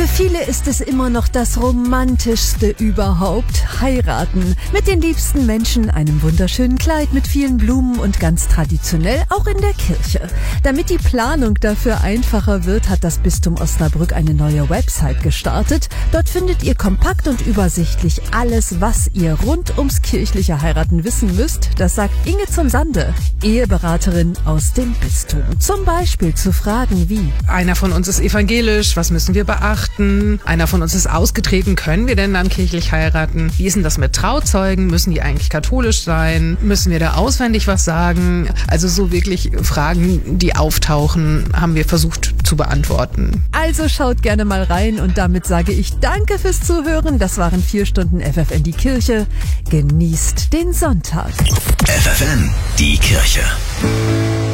viele ist es immer noch das Romantischste überhaupt, heiraten. Mit den liebsten Menschen, einem wunderschönen Kleid mit vielen Blumen und ganz traditionell auch in der Kirche. Damit die Planung dafür einfacher wird, hat das Bistum Osnabrück eine neue Website gestartet. Dort findet ihr kompakt und übersichtlich alles, was ihr rund ums kirchliche Heiraten wissen müsst. Das sagt Inge zum Sande, Eheberaterin aus dem Bistum. Zum Beispiel zu Fragen wie: Einer von uns ist evangelisch, was müssen wir beachten? Einer von uns ist ausgetreten, können wir denn dann kirchlich heiraten? Wie ist denn das mit Trauzeugen? Müssen die eigentlich katholisch sein? Müssen wir da auswendig was sagen? Also so wirklich Fragen, die auftauchen, haben wir versucht zu beantworten. Also schaut gerne mal rein und damit sage ich danke fürs Zuhören. Das waren 4 Stunden FFN die Kirche. Genießt den Sonntag. FFN die Kirche.